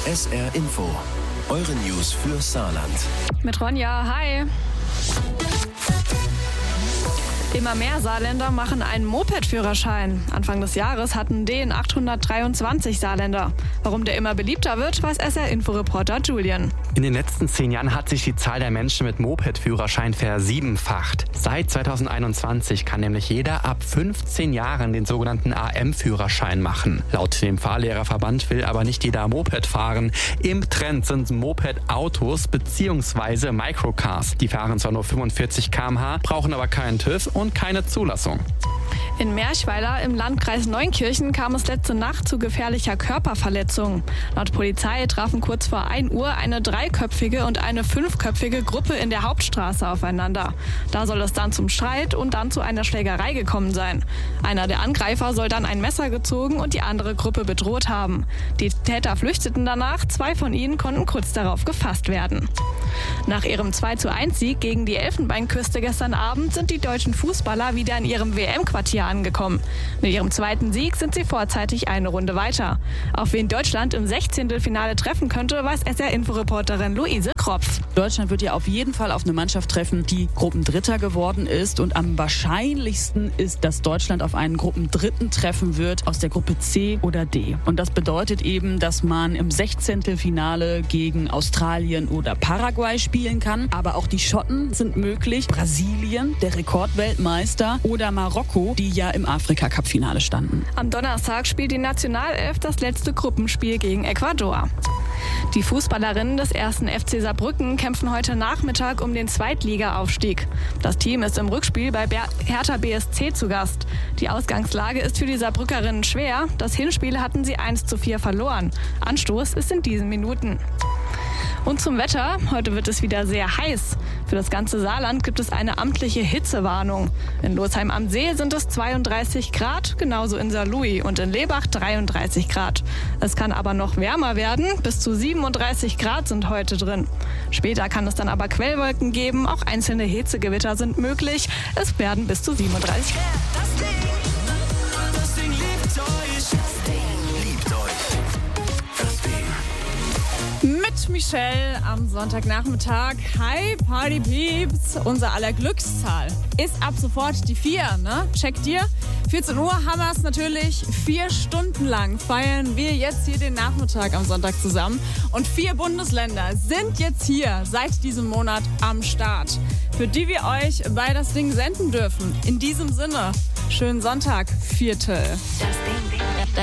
SR Info, eure News für Saarland. Mit Ronja, hi. Immer mehr Saarländer machen einen Moped-Führerschein. Anfang des Jahres hatten den 823 Saarländer. Warum der immer beliebter wird, weiß SR-Info-Reporter Julian. In den letzten 10 Jahren hat sich die Zahl der Menschen mit Moped-Führerschein versiebenfacht. Seit 2021 kann nämlich jeder ab 15 Jahren den sogenannten AM-Führerschein machen. Laut dem Fahrlehrerverband will aber nicht jeder Moped fahren. Im Trend sind Moped-Autos bzw. Microcars. Die fahren zwar nur 45 km/h, brauchen aber keinen TÜV und keine Zulassung. In Merchweiler im Landkreis Neunkirchen kam es letzte Nacht zu gefährlicher Körperverletzung. Laut Polizei trafen kurz vor 1 Uhr eine 3-köpfige und eine 5-köpfige Gruppe in der Hauptstraße aufeinander. Da soll es dann zum Streit und dann zu einer Schlägerei gekommen sein. Einer der Angreifer soll dann ein Messer gezogen und die andere Gruppe bedroht haben. Die Täter flüchteten danach, 2 von ihnen konnten kurz darauf gefasst werden. Nach ihrem 2:1-Sieg gegen die Elfenbeinküste gestern Abend sind die deutschen Fußballer wieder in ihrem WM-Quartier angekommen. Mit ihrem 2. Sieg sind sie vorzeitig eine Runde weiter. Auf wen Deutschland im 16. Finale treffen könnte, weiß SR-Info-Reporterin Luise Kropf. Deutschland wird ja auf jeden Fall auf eine Mannschaft treffen, die Gruppendritter geworden ist. Und am wahrscheinlichsten ist, dass Deutschland auf einen Gruppendritten treffen wird aus der Gruppe C oder D. Und das bedeutet eben, dass man im 16. Finale gegen Australien oder Paraguay spielen kann. Aber auch die Schotten sind möglich. Brasilien, der Rekordweltmeister, oder Marokko, die ja im Afrika-Cup-Finale standen. Am Donnerstag spielt die Nationalelf das letzte Gruppenspiel gegen Ecuador. Die Fußballerinnen des 1. FC Saarbrücken kämpfen heute Nachmittag um den Zweitliga-Aufstieg. Das Team ist im Rückspiel bei Hertha BSC zu Gast. Die Ausgangslage ist für die Saarbrückerinnen schwer. Das Hinspiel hatten sie 1:4 verloren. Anstoß ist in diesen Minuten. Und zum Wetter. Heute wird es wieder sehr heiß. Für das ganze Saarland gibt es eine amtliche Hitzewarnung. In Losheim am See sind es 32 Grad, genauso in Saarlouis, und in Lebach 33 Grad. Es kann aber noch wärmer werden. Bis zu 37 Grad sind heute drin. Später kann es dann aber Quellwolken geben. Auch einzelne Hitzegewitter sind möglich. Es werden bis zu 37 Grad. Das Ding liebt euch. Das Ding liebt euch. Das Ding. Mit Michelle am Sonntagnachmittag. Hi Party Peeps. Unser aller Glückszahl ist ab sofort die 4, ne? Checkt ihr? 14 Uhr haben wir es natürlich. 4 Stunden lang feiern wir jetzt hier den Nachmittag am Sonntag zusammen. Und 4 Bundesländer sind jetzt hier seit diesem Monat am Start, für die wir euch bei das Ding senden dürfen. In diesem Sinne, schönen Sonntag, Viertel. Das Ding.